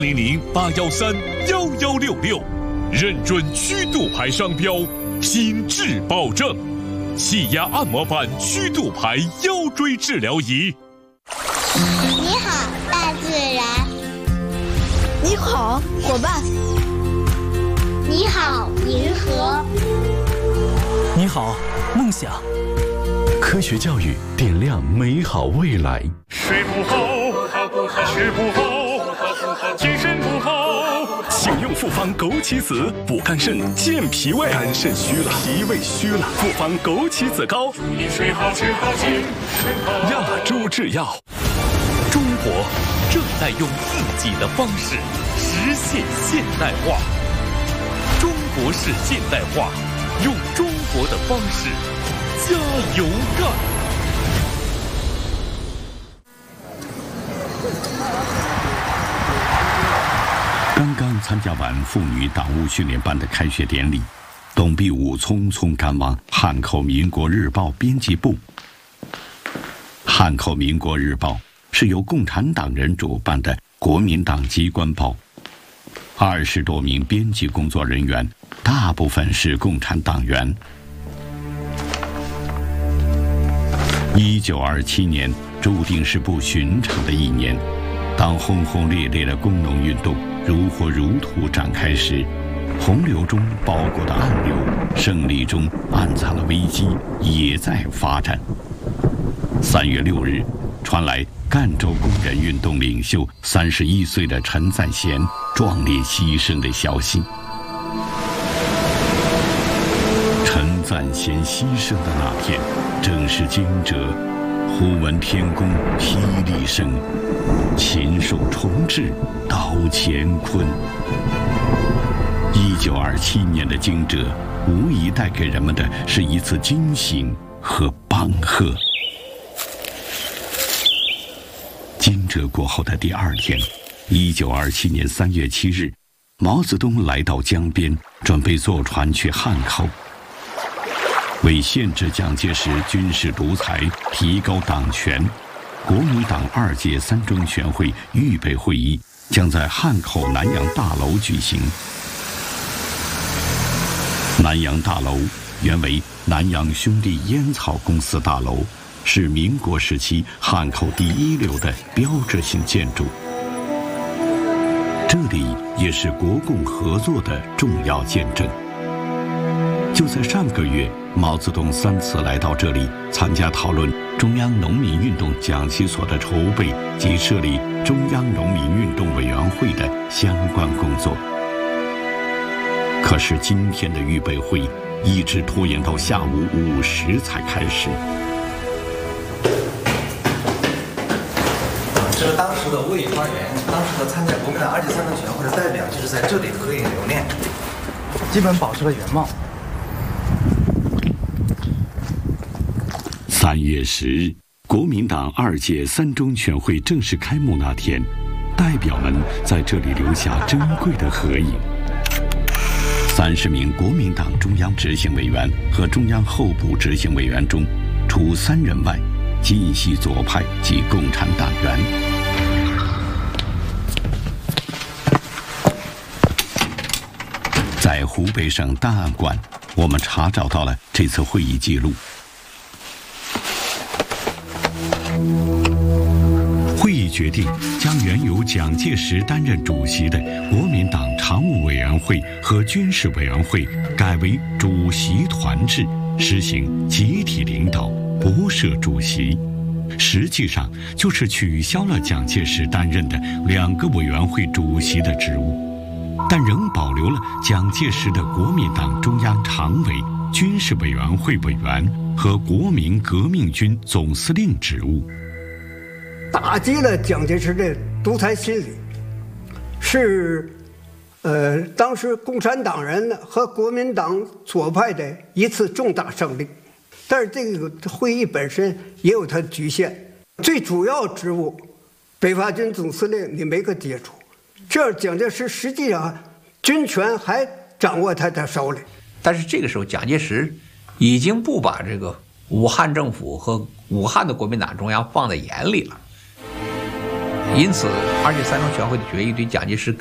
0081131166，认准虚度牌商标，品质保证。气压按摩板虚度牌腰椎治疗仪。 你好，大自然。 你好，伙伴。 你好，银河。 你好，梦想。 科学教育点亮美好未来。 睡不好，吃不好，精神不好， 请用复方枸杞子补肝肾、健脾胃。肝肾虚了，脾胃虚了，复方枸杞子膏。 祝你睡好吃好精神好。 亚洲制药。 中国正在用自己的方式实现现代化。中国式现代化，用中国的方式加油干！ 刚刚参加完妇女党务训练班的开学典礼，董必武匆匆赶往汉口民国日报编辑部。汉口民国日报是由共产党人主办的国民党机关报，20多名编辑工作人员，大部分是共产党员。1927年注定是不寻常的一年，当轰轰烈烈的工农运动如火如荼展开时，洪流中包裹的暗流，胜利中暗藏的危机也在发展。3月6日，传来赣州工人运动领袖31岁的陈赞贤壮烈牺牲的消息。陈赞贤牺牲的那天，正是惊蛰，忽闻天公霹雳声，禽兽重至，刀乾坤。1927年的惊蛰，无疑带给人们的是一次惊醒和帮贺。惊蛰过后的第2天，1927年3月7日，毛泽东来到江边，准备坐船去汉口。为限制蒋介石军事独裁，提高党权，国民党2届3中全会预备会议将在汉口南洋大楼举行。南洋大楼原为南洋兄弟烟草公司大楼，是民国时期汉口第一流的标志性建筑。这里也是国共合作的重要见证。就在上个月，毛泽东3次来到这里参加讨论中央农民运动讲习所的筹备及设立中央农民运动委员会的相关工作。可是今天的预备会一直拖延到下午5时才开始。 这是当时的卫花园，当时的参加国民党2届3中全会的代表就是在这里合影留念，基本保持了原貌。 3月10日，国民党2届3中全会正式开幕那天，代表们在这里留下珍贵的合影。30名国民党中央执行委员和中央候补执行委员中，除3人外，尽系左派及共产党员。在湖北省档案馆，我们查找到了这次会议记录。会议决定将原由蒋介石担任主席的国民党常务委员会和军事委员会改为主席团制，实行集体领导，不设主席。实际上就是取消了蒋介石担任的2个委员会主席的职务，但仍保留了蒋介石的国民党中央常委、军事委员会委员和国民革命军总司令职务。 打击了蒋介石的独裁心理，是当时共产党人和国民党左派的一次重大胜利。但是这个会议本身也有它的局限，最主要职务北伐军总司令你没个接触，这样蒋介石实际上军权还掌握他的手里。 但是这个时候蒋介石已经不把这个武汉政府和武汉的国民党中央放在眼里了。 因此，27中全会的决议对蒋介石